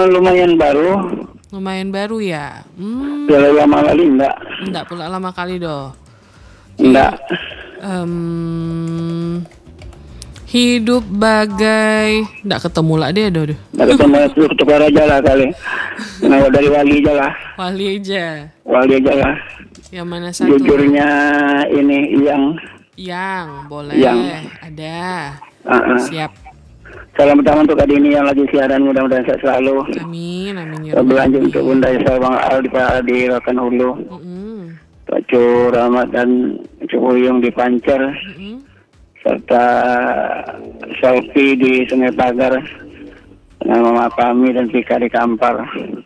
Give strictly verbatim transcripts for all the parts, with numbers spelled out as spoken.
lumayan baru. Lumayan baru ya. Hmm. Tidak lama kali enggak. Enggak pula lama kali doh. Enggak. Um, hidup bagai enggak ketemu lah dia doh. Enggak ketemu itu tukar aja lah kali. Nah, dari wali aja lah. Wali aja. Wali aja lah. Yang mana satu? Jujurnya ini yang. Yang boleh. Yang. Ada. Uh-uh. Siap. Salam pertama untuk Kak Dini yang lagi siaran, mudah-mudahan sehat selalu. Amin, amin ya. Berlanjut untuk Bunda Yasa Bang Al di di Rokan Hulu. Mm-hmm. Pak Cu Rahmat dan Cu Uyung di Pancer. Mm-hmm. Serta Selfie di Sungai Pagar. Dengan Mama Pami dan Pika di Kampar.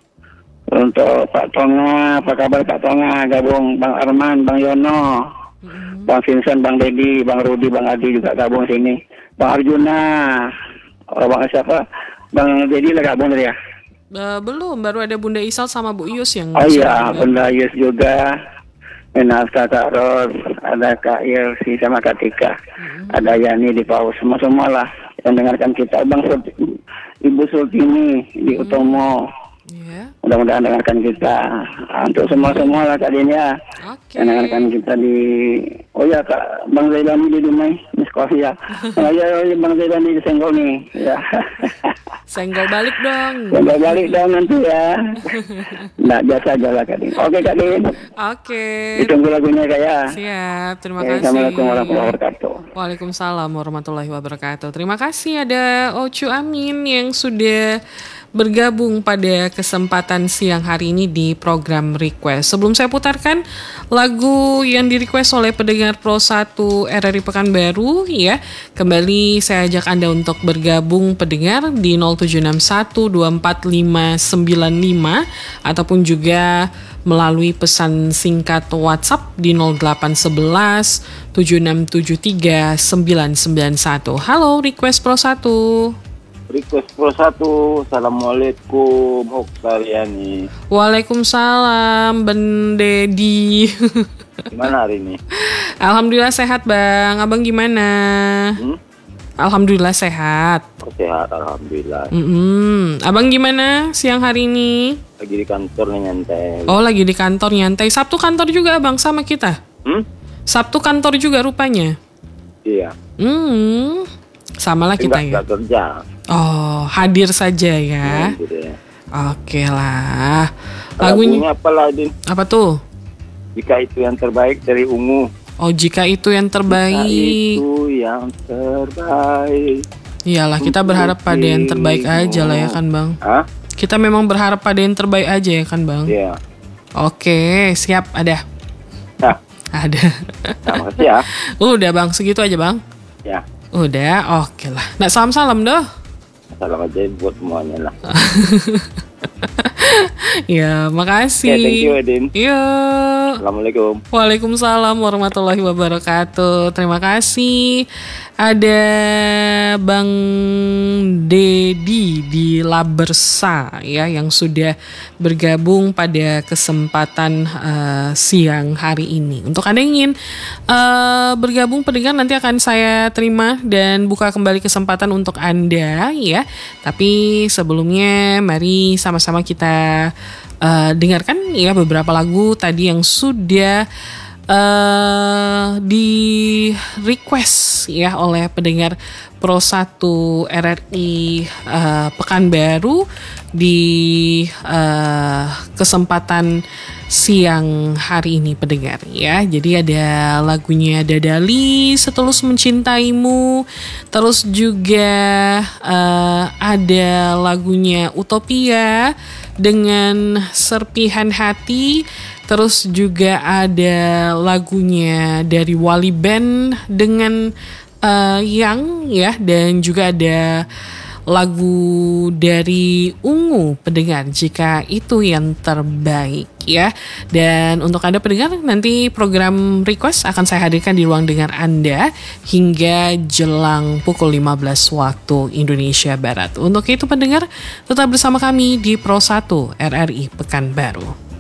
Untuk Pak Tonga, apa kabar Pak Tonga? Gabung Bang Arman, Bang Yono, mm-hmm. Bang Vincent, Bang Dedi, Bang Rudi, Bang Adi juga gabung sini. Bang Arjuna. Oh, Bang siapa? Bang Dedi lah gabung tadi ya? Uh, belum, baru ada Bunda Isal sama Bu Ius yang. Oh iya, Bunda Ius juga. Menas Kak Ros, ada Kak Ilsi sama Kak Tika. Hmm. Ada Yani di Paus, semua-semua lah yang dengarkan kita. Bang Sulti, Ibu Sultini di hmm. Utomo. Yeah. Mudah-mudahan dengarkan kita. Untuk semua-semua lah Kak Dinia. Okay. Yang dengarkan kita di. Oh ya Kak, Bang Zailani di Dumai, Miss Coffee ya. Oh ya, oh, ya Bang Zailani di Senggol nih. Ya. Senggol balik dong. Senggol balik dong nanti ya. Nah, biasa aja lah Kak Din. Oke Kak Din. Oke. Ditunggu lagunya Kak ya. Siap, terima Oke, kasih. Assalamualaikum warahmatullahi wabarakatuh. Waalaikumsalam warahmatullahi wabarakatuh. Terima kasih ada Ocu Amin yang sudah bergabung pada kesempatan siang hari ini di program Request. Sebelum saya putarkan lagu yang di-request oleh pendengar Pro satu R R I Pekanbaru ya, kembali saya ajak Anda untuk bergabung pendengar di nol tujuh enam satu dua empat lima sembilan lima ataupun juga melalui pesan singkat WhatsApp di nol delapan satu satu tujuh enam tujuh tiga sembilan sembilan satu. Halo Request Pro satu. Request Pro satu, Assalamualaikum Oktariani. Waalaikumsalam Ben Dedi. Gimana hari ini? Alhamdulillah sehat Bang, Abang gimana? Hmm? Alhamdulillah sehat. Oh, sehat, Alhamdulillah. Mm-hmm. Abang gimana siang hari ini? Lagi di kantor nih nyantai. Oh lagi di kantor nyantai. Sabtu kantor juga Abang sama kita? Hmm? Sabtu kantor juga rupanya? Iya. Hmm, sama lah kita ya. Enggak kerja. Oh, hadir saja ya. Ya Oke lah. Lagunya, Lagunya apa lah, Din? Apa tuh? Jika itu yang terbaik dari Ungu. Oh, jika itu yang terbaik. Jika itu yang terbaik. Iyalah, kita berharap pada yang terbaik aja lah ya kan, Bang? Hah? Kita memang berharap pada yang terbaik aja ya kan, Bang? Iya. Oke, siap, ada. Nah. Ada. Nah, makasih ya. Udah, Bang, segitu aja, Bang. Ya. Udah, oke lah. Nah, salam-salam doh. Salam aja buat semuanya lah. Ya, makasih. Ya, thank you, Edin. Iya. Assalamualaikum. Waalaikumsalam warahmatullahi wabarakatuh. Terima kasih. Ada Bang Dedi di Labersa ya yang sudah bergabung pada kesempatan uh, siang hari ini. Untuk Anda yang ingin uh, bergabung pendengar, nanti akan saya terima dan buka kembali kesempatan untuk Anda ya. Tapi sebelumnya mari sama-sama kita uh, dengarkan ya beberapa lagu tadi yang sudah Uh, di request ya oleh pendengar Pro satu R R I uh, Pekanbaru di uh, kesempatan siang hari ini pendengar ya. Jadi ada lagunya Dadali Setulus Mencintaimu, terus juga uh, ada lagunya Utopia dengan Serpihan Hati. Terus juga ada lagunya dari Wali Band dengan uh, Yang ya, dan juga ada lagu dari Ungu pendengar Jika Itu Yang Terbaik ya. Dan untuk Anda pendengar, nanti program request akan saya hadirkan di ruang dengar Anda hingga jelang pukul lima belas waktu Indonesia Barat. Untuk itu pendengar, tetap bersama kami di Pro satu R R I Pekanbaru.